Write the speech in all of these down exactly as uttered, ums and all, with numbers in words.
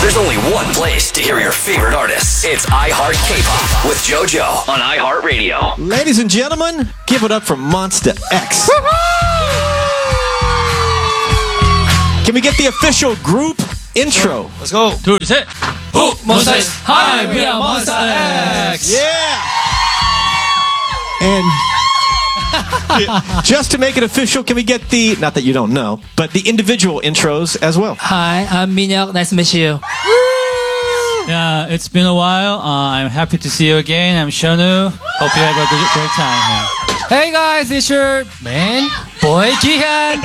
There's only one place to hear your favorite artists. It's iHeart K-Pop with JoJo on iHeartRadio. Ladies and gentlemen, give it up for Monsta X. Can we get the official group intro? Let's go. 둘, 셋. Who? Monsta X. Hi, we are Monsta X. Yeah. And just to make it official, can we get the, not that you don't know, but the individual intros as well? Hi, I'm Minhyuk. Nice to meet you. Yeah, it's been a while. Uh, I'm happy to see you again. I'm Shonu. Hope you have a good, great time here. Hey guys, it's your man, boy Jihan.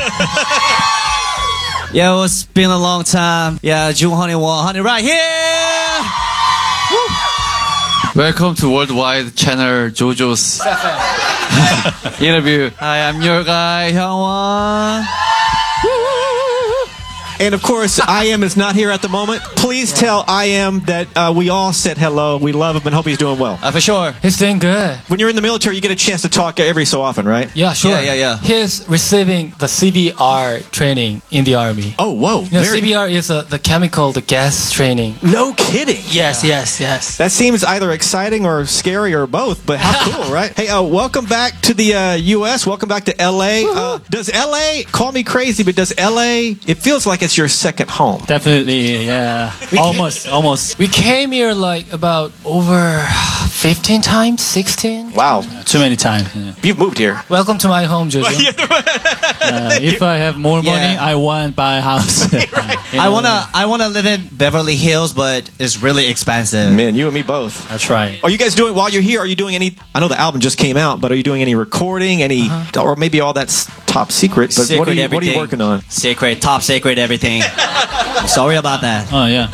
Yo, it's been a long time. Yeah, June Honey Won Honey right here. Welcome to Worldwide Channel JoJo's interview. Hi, I'm your guy, Hyungwon. And of course, I M is not here at the moment. Please tell I M that uh, we all said hello. We love him and hope he's doing well. Uh, for sure. He's doing good. When you're in the military, you get a chance to talk every so often, right? Yeah, sure. Yeah, yeah, yeah. He's receiving the C B R training in the army. Oh, whoa. You know, Very- C B R is uh, the chemical, the gas training. No kidding. Yes, yes, yes. That seems either exciting or scary or both, but how cool, right? Hey, uh, welcome back to the uh, U S. Welcome back to L A. Uh, does L A, call me crazy, but does L A, it feels like it's your second home. Definitely, yeah. Almost, almost. We came here like about over fifteen times, sixteen. Wow. Too many times. Yeah. You've moved here. Welcome to my home, Jojo. Uh, if I have more money, Yeah. I want buy a house. You I know? wanna, I wanna live in Beverly Hills, but it's really expensive. Man, you and me both. That's right. Are you guys doing, while you're here, are you doing any, I know the album just came out, but are you doing any recording, any, or maybe all that's top secret, but Secret what, are you, what are you everything. working on? Secret, top secret, everything. Sorry about that. Oh, yeah.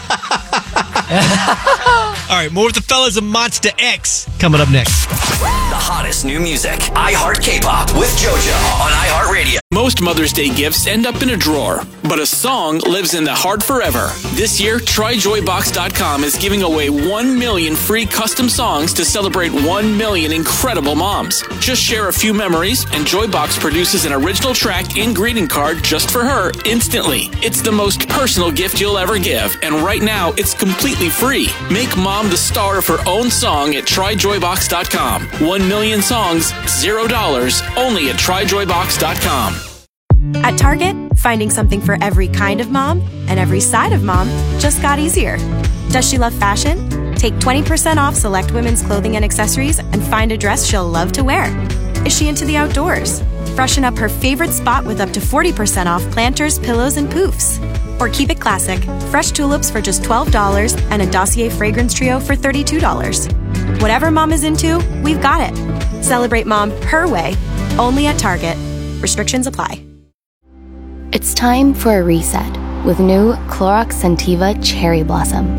All right, more with the fellas of Monsta X coming up next. The hottest new music. iHeart K-Pop with JoJo on iHeartRadio. Most Mother's Day gifts end up in a drawer, but a song lives in the heart forever. This year, try joy box dot com is giving away one million free custom songs to celebrate one million incredible moms. Just share a few memories, and Joybox produces an original track and greeting card just for her instantly. It's the most personal gift you'll ever give, and right now, it's completely free. Make mom the star of her own song at try joy box dot com. One million songs, zero dollars, only at try joy box dot com. At Target, finding something for every kind of mom and every side of mom just got easier. Does she love fashion? Take twenty percent off select women's clothing and accessories and find a dress she'll love to wear. Is she into the outdoors? Freshen up her favorite spot with up to forty percent off planters, pillows, and poofs. Or keep it classic, fresh tulips for just twelve dollars and a Dossier fragrance trio for thirty-two dollars. Whatever mom is into, we've got it. Celebrate mom her way, only at Target. Restrictions apply. It's time for a reset with new Clorox Scentiva Cherry Blossom.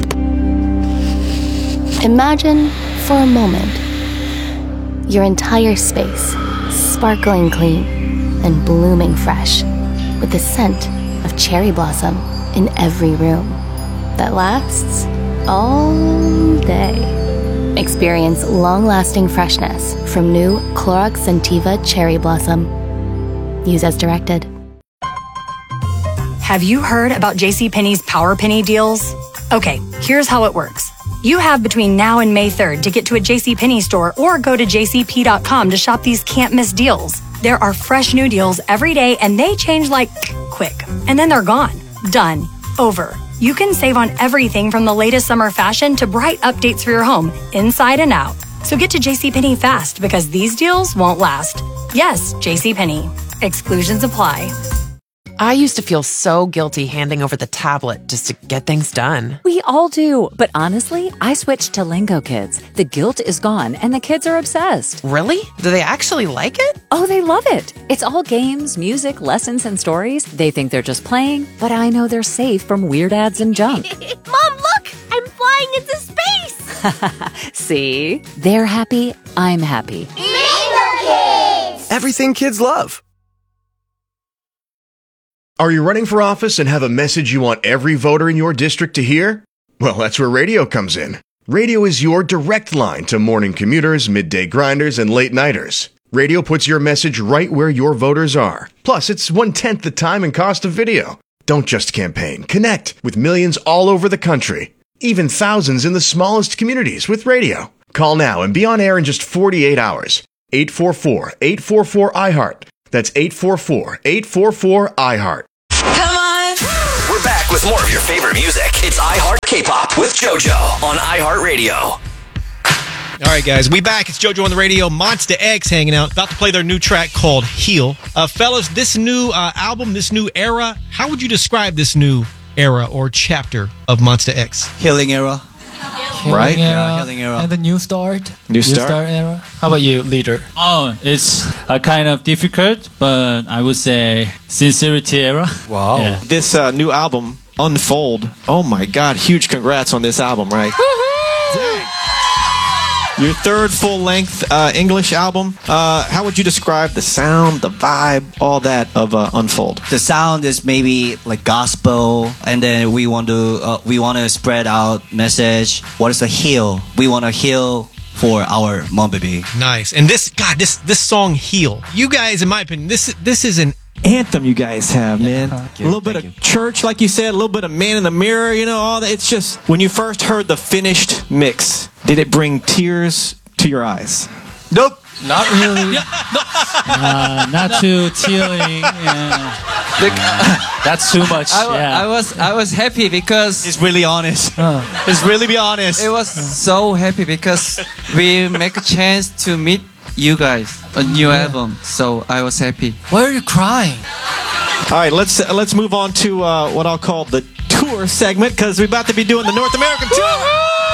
Imagine, for a moment, your entire space sparkling clean and blooming fresh with the scent of cherry blossom in every room that lasts all day. Experience long-lasting freshness from new Clorox Scentiva Cherry Blossom. Use as directed. Have you heard about JCPenney's Power Penny deals? Okay, here's how it works. You have between now and May third to get to a JCPenney store or go to j c p dot com to shop these can't-miss deals. There are fresh new deals every day and they change like quick. And then they're gone. Done. Over. You can save on everything from the latest summer fashion to bright updates for your home, inside and out. So get to JCPenney fast because these deals won't last. Yes, JCPenney. Exclusions apply. I used to feel so guilty handing over the tablet just to get things done. We all do, but honestly, I switched to Lingo Kids. The guilt is gone and the kids are obsessed. Really? Do they actually like it? Oh, they love it. It's all games, music, lessons, and stories. They think they're just playing, but I know they're safe from weird ads and junk. Mom, look! I'm flying into space! See? They're happy, I'm happy. Lingo Kids! Everything kids love. Are you running for office and have a message you want every voter in your district to hear? Well, that's where radio comes in. Radio is your direct line to morning commuters, midday grinders, and late nighters. Radio puts your message right where your voters are. Plus, it's one-tenth the time and cost of video. Don't just campaign. Connect with millions all over the country, even thousands in the smallest communities with radio. Call now and be on air in just forty-eight hours. eight four four, eight four four, I heart. That's eight four four, eight four four, I heart. Come on! We're back with more of your favorite music. It's iHeart K-Pop with JoJo on iHeartRadio. All right, guys, we back. It's JoJo on the radio. Monsta X hanging out. About to play their new track called Heal. Uh, fellas, this new uh, album, this new era, how would you describe this new era or chapter of Monsta X? Healing era. Healing Right? era, Yeah, healing era. And the new start. New start? era. How about you, leader? Oh, it's a kind of difficult, but I would say sincerity era. Wow. Yeah. This uh, new album, Unfold. Oh my God, huge congrats on this album, right? Dang. Your third full-length uh, English album. Uh, how would you describe the sound, the vibe, all that of uh, Unfold? The sound is maybe like gospel, and then we want to uh, we want to spread out message. What is the heal? We want to heal for our mom baby. Nice. And this, God, this this song Heal. You guys, in my opinion, this this is an Anthem you guys have, man. you. A little bit Thank of you. church, like you said, a little bit of man in the mirror, you know, all that. It's just, when you first heard the finished mix, did it bring tears to your eyes? Nope. Not really. Uh, not too tearing. Yeah. That's too much. I, wa- yeah. I was I was happy because It's really honest. It's really be honest. it was so happy because we make a chance to meet you guys a new album. So I was happy. Why are you crying? All right, let's uh, let's move on to uh, what I'll call the tour segment, because we're about to be doing the North American tour.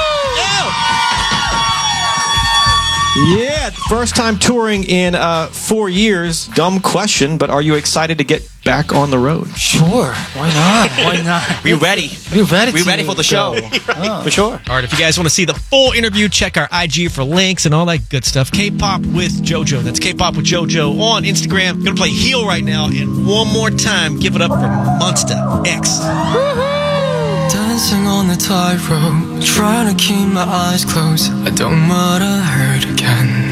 Yeah, first time touring in uh, four years. Dumb question, but are you excited to get back on the road? Sure. Why not? Why not? We ready. We're ready. We to ready for the show. go. For sure. All right, if you guys want to see the full interview, check our I G for links and all that good stuff. K-Pop with JoJo. That's K-Pop with JoJo on Instagram. Gonna play Heal right now, and one more time, give it up for Monsta X. Dancing on the tightrope, trying to keep my eyes closed. I don't want to hurt again.